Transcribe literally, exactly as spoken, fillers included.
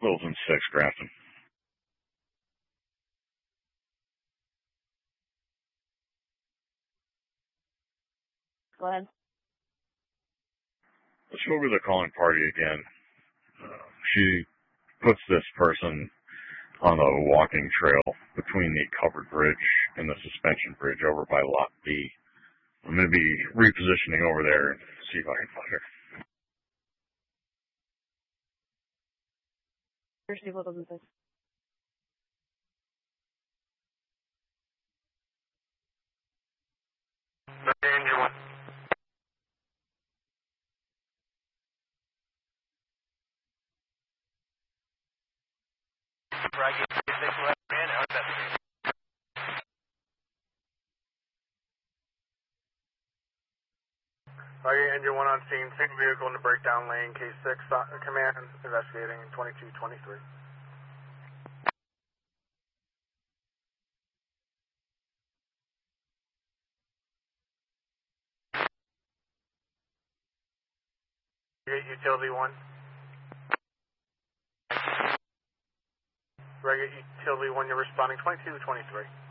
Wilson six, Grafton. Go ahead. Let's go over the calling party again. Uh, she puts this person on a walking trail between the covered bridge and the suspension bridge over by Lot B. I'm going to be repositioning over there and see if I can find her. First people doesn't say. Danger one. Roger, six left man, how's that? Roger, engine one on scene, single vehicle in the breakdown lane, K six, uh, command, investigating in twenty-two twenty-three. Utility one. Regular utility one, you're responding twenty-two twenty-three.